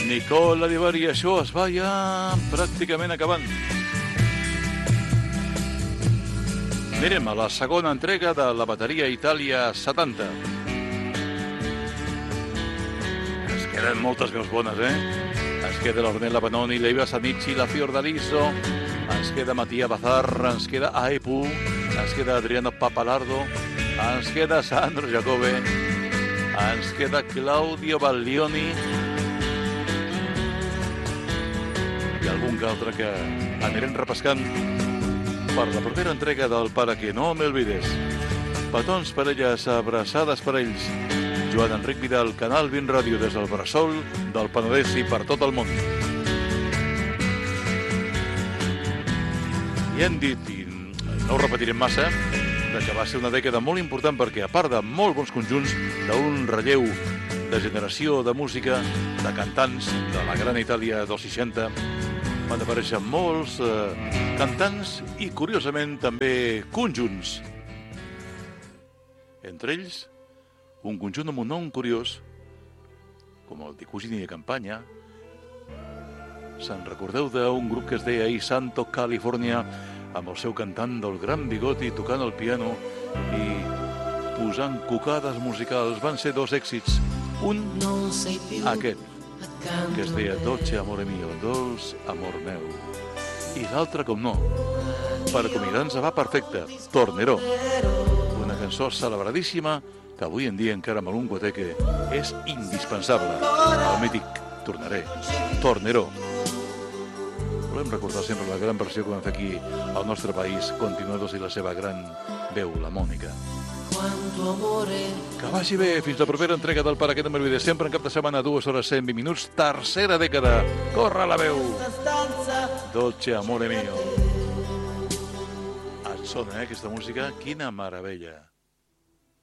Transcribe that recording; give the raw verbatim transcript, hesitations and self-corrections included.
Nicola Di Bari, això es va ja pràcticament acabant. Mirem a la segona entrega de la bateria Itàlia setanta. Es queden moltes veus bones, eh? Es queda l'Ornella Panoni, l'Eva Sanici, la Fiordaliso, ens queda Mattia Bazar, ens queda Aepu, ens queda Adriano Papalardo, ens queda Sandro Giacobbe, ens queda Claudio Baglioni i algun que altre que anirem repescant per la propera entrega del Para que no me olvides. Petons per elles, abraçades per ells. Joan Enric Vidal, Canal vint Ràdio, des del Bressol, del Penedès i per tot el món. I hem dit, i no ho repetirem massa, que va ser una dècada molt important perquè, a part de molt bons conjunts, d'un relleu de generació de música, de cantants de la gran Itàlia dels seixanta, van aparèixer molts eh, cantants i, curiosament, també conjunts. Entre ells, un conjunt amb un nom curiós, com el de Cugini de Campanya. Se'n recordeu d'un grup que es deia I Santo California, amb el seu cantant del gran bigoti tocant el piano i posant cucades musicals. Van ser dos èxits. Un, aquest, que es deia Dolce Amore Mio, Dolç Amor Meu. I l'altre, com no, per convidar-nos va perfecte, Tornerò, una cançó celebradíssima que avui en dia encara amb algun guateque és indispensable. El mític Tornaré, Tornerò. Volem recordar sempre la gran versió que vam fer aquí al nostre país, Continuados i la seva gran veu, la Mònica. Que vagi bé, fins la propera entrega del Para que no me olvides, sempre en cap de setmana, dues hores cent vint minuts, tercera dècada. Corre la veu! Dolce Amore Mio. Et sona, eh, aquesta música? Quina meravella.